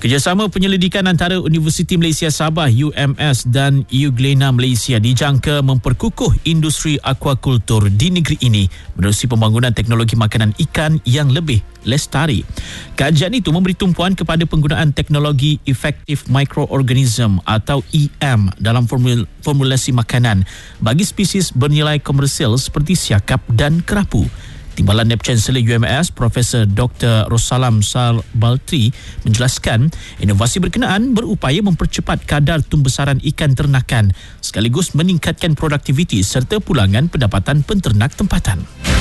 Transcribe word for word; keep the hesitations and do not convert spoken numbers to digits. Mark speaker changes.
Speaker 1: Kerjasama penyelidikan antara Universiti Malaysia Sabah U M S dan Euglena Malaysia dijangka memperkukuh industri aquakultur di negeri ini menerusi pembangunan teknologi makanan ikan yang lebih lestari. Kajian itu memberi tumpuan kepada penggunaan teknologi Effective Microorganism atau E M dalam formul- formulasi makanan bagi spesies bernilai komersial seperti siakap dan kerapu. Timbalan Neb Chancellor U M S Profesor Doktor Rosalam Sal Baltri menjelaskan inovasi berkenaan berupaya mempercepat kadar tumbesaran ikan ternakan sekaligus meningkatkan produktiviti serta pulangan pendapatan penternak tempatan.